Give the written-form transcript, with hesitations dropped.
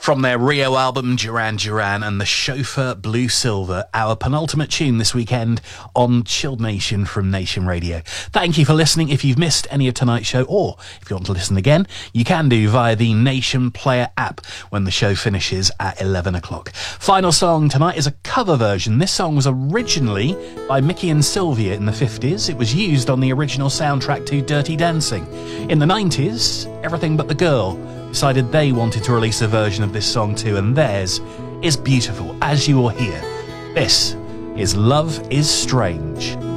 From their Rio album, Duran Duran and the Chauffeur Blue Silver, our penultimate tune this weekend on Chilled Nation from Nation Radio. Thank you for listening. If you've missed any of tonight's show, or if you want to listen again, you can do via the Nation Player app when the show finishes at 11 o'clock. Final song tonight is a cover version. This song was originally by Mickey and Sylvia in the 50s. It was used on the original soundtrack to Dirty Dancing. In the 90s, Everything But the Girl decided they wanted to release a version of this song too, and theirs is beautiful, as you will hear. This is Love is Strange.